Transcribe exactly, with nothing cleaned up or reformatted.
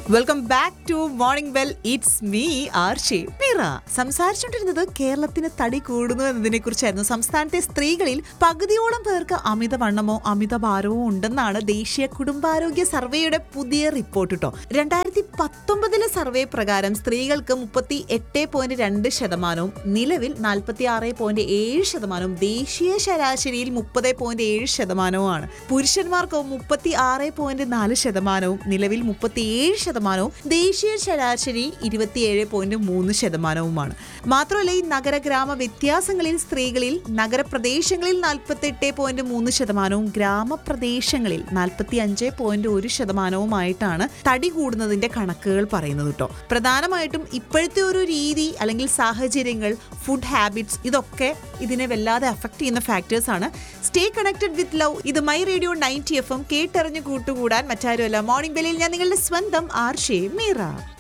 Welcome back to morning well. It's me Arshi Meera. സംസാരിച്ചുകൊണ്ടിരുന്നത് കേരളത്തിന് തടി കൂടുന്നു എന്നതിനെ കുറിച്ചായിരുന്നു. സംസ്ഥാനത്തെ സ്ത്രീകളിൽ പകുതിയോളം പേർക്ക് അമിതവണ്ണമോ അമിതഭാരമോ ഉണ്ടെന്നാണ് ദേശീയ കുടുംബാരോഗ്യ സർവേയുടെ പുതിയ റിപ്പോർട്ട് കേട്ടോ. രണ്ടായിരത്തി പത്തൊമ്പതിലെ സർവേ പ്രകാരം സ്ത്രീകൾക്ക് മുപ്പത്തി എട്ട് പോയിന്റ് രണ്ട് ശതമാനവും നിലവിൽ നാൽപ്പത്തി ആറ് പോയിന്റ് ഏഴ് ശതമാനവും ദേശീയ ശരാശരിയിൽ മുപ്പത് പോയിന്റ് ഏഴ് ശതമാനവുമാണ്. പുരുഷന്മാർക്ക് മുപ്പത്തി ആറ് പോയിന്റ് നാല് ശതമാനവും നിലവിൽ മുപ്പത്തിയേഴ് ശതമാനവും ദേശീയ ശരാശരി ഇരുപത്തിയേഴ് പോയിന്റ് മൂന്ന് ശതമാനവുമാണ്. മാത്രമല്ല, ഈ നഗര ഗ്രാമ വ്യത്യാസങ്ങളിൽ സ്ത്രീകളിൽ നഗരപ്രദേശങ്ങളിൽ നാൽപ്പത്തി എട്ട് പോയിന്റ് മൂന്ന് ശതമാനവും ഗ്രാമപ്രദേശങ്ങളിൽ നാൽപ്പത്തി അഞ്ച് പോയിന്റ് ഒരു ശതമാനവുമായിട്ടാണ് തടി കൂടുന്നതിന്റെ കണക്കുകൾ പറയുന്നത് കേട്ടോ. പ്രധാനമായിട്ടും ഇപ്പോഴത്തെ ഒരു രീതി അല്ലെങ്കിൽ സാഹചര്യങ്ങൾ, ഫുഡ് ഹാബിറ്റ്സ്, ഇതൊക്കെ ഇതിനെ വല്ലാതെ അഫക്ട് ചെയ്യുന്ന ഫാക്ടേഴ്സ് ആണ്. Stay connected with love. ഇത് my radio ninety F M. കേട്ടറിഞ്ഞ് കൂട്ടുകൂടാൻ മറ്റാരുമല്ല, മോർണിംഗ് ബെല്ലിൽ ഞാൻ നിങ്ങളുടെ സ്വന്തം ആർഷി മീറ.